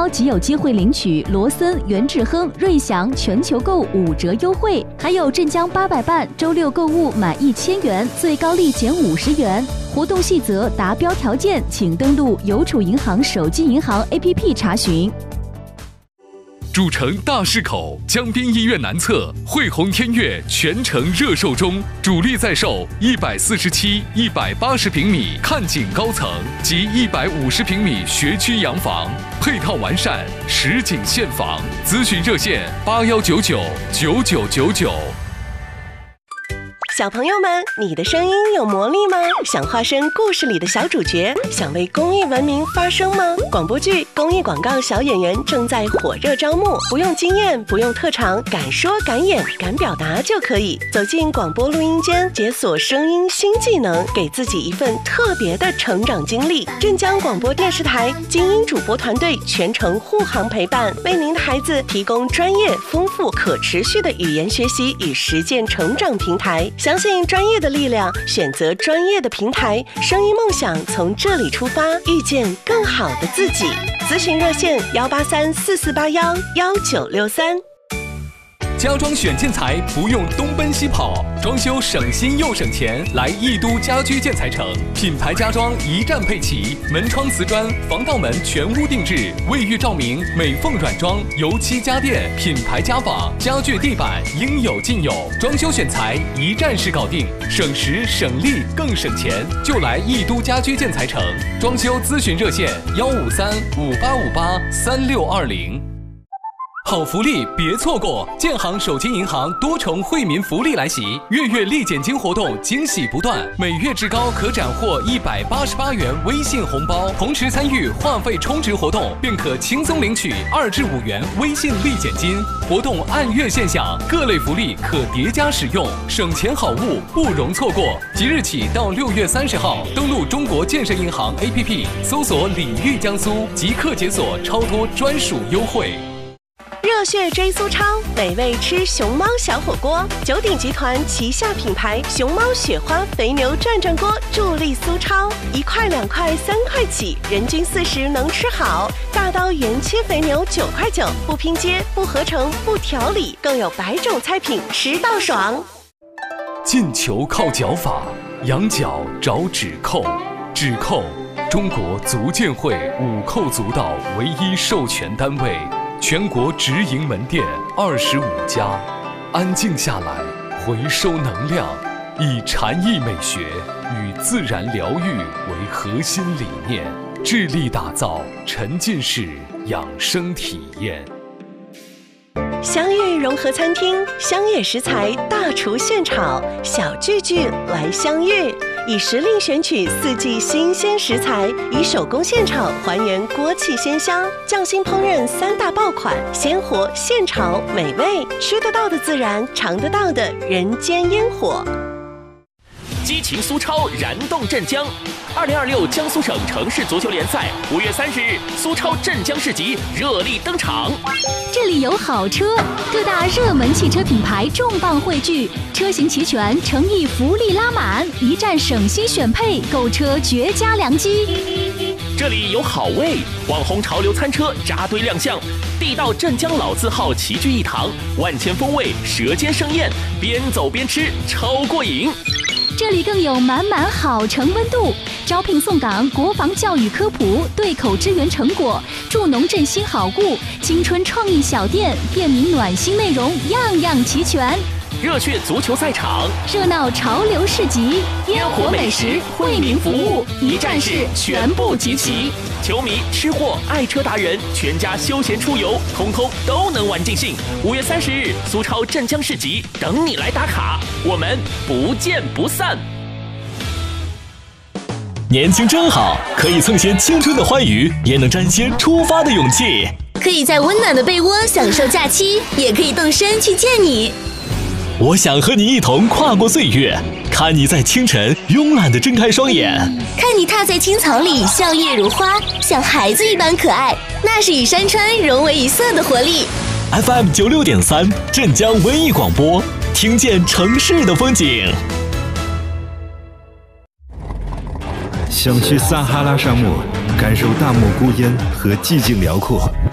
超即有机会领取罗森、元智亨、瑞祥全球购5折优惠，还有镇江800办周6购物满1000元，最高立减50元。活动细则、达标条件，请登录邮储银行手机银行 APP 查询。 主城大市口江滨医院南侧汇宏天悦全城热售中，主力在售147、180平米看景高层及150平米学区洋房，配套完善，实景现房。咨询热线81999999。 小朋友们，你的声音有魔力吗？想化身故事里的小主角，想为公益文明发声吗？广播剧、公益广告小演员正在火热招募，不用经验，不用特长，敢说敢演敢表达就可以走进广播录音间，解锁声音新技能，给自己一份特别的成长经历。镇江广播电视台精英主播团队全程护航陪伴，为您的孩子提供专业、丰富、可持续的语言学习与实践成长平台。相信专业的力量，选择专业的平台，声音梦想从这里出发，遇见更好的自己。咨询热线18344811963。 家装选建材不用东奔西跑，装修省心又省钱，来义都家居建材城，品牌家装一站配齐，门窗瓷砖、防盗门全屋定制，卫浴照明、美缝软装、油漆家电、品牌家纺、家具地板应有尽有，装修选材一站式搞定，省时省力更省钱，就来义都家居建材城。装修咨询热线15358583620。好福利别错过！建行手机银行多重惠民福利来袭，月月立减金活动惊喜不断，每月至高可斩获188元微信红包，同时参与话费充值活动，便可轻松领取2至5元微信立减金。活动按月现享，各类福利可叠加使用，省钱好物不容错过。即日起到6月30号，登录中国建设银行 APP， 搜索礼遇江苏，即刻解锁超多专属优惠。 热血追苏超，美味吃熊猫小火锅。九鼎集团旗下品牌熊猫雪花肥牛转转锅助力苏超，1块、2块、3块起，人均40能吃好。大刀原切肥牛9块9，不拼接、不合成、不调理，更有100种菜品，吃到爽。 进球靠脚法，养脚找指扣。指扣，中国足健会5扣足道唯一授权单位。全国直营门店25家，安静下来，回收能量，以禅意美学与自然疗愈为核心理念，致力打造沉浸式养生体验。 相遇融合餐厅，乡野食材大厨现炒，小聚聚来相遇。以时令选取4季新鲜食材，以手工现炒还原锅气鲜香，匠心烹饪3大爆款，鲜活现炒美味，吃得到的自然，尝得到的人间烟火。 激情苏超燃动镇江，2026江苏省城市足球联赛5月30日，苏超镇江市集热力登场。 这里有好车，各大热门汽车品牌重磅汇聚，车型齐全，诚意福利拉满，一站省心选配，购车绝佳良机。 这里有好味，网红潮流餐车扎堆亮相，地道镇江老字号齐聚一堂，万千风味，舌尖盛宴，边走边吃，超过瘾。 这里更有满满好城温度，招聘送岗，国防教育科普，对口支援成果，助农振兴好故，青春创意小店，便民暖心内容，样样齐全。 热血足球赛场， 热闹潮流市集，烟火美食，惠民服务，一站式全部集齐。 球迷、吃货、爱车达人，全家休闲出游，通通都能玩尽兴。5月30日，苏超镇江市集等你来打卡，我们不见不散。 年轻真好，可以蹭些青春的欢愉，也能沾些出发的勇气。 可以在温暖的被窝享受假期，也可以动身去见你。 我想和你一同跨过岁月，看你在清晨慵懒地睁开双眼， 看你踏在青草里笑靥如花，像孩子一般可爱，那是与山川融为一色的活力。 FM 96.3镇江文艺广播，听见城市的风景。 想去撒哈拉沙漠，感受大漠孤烟和寂静辽阔，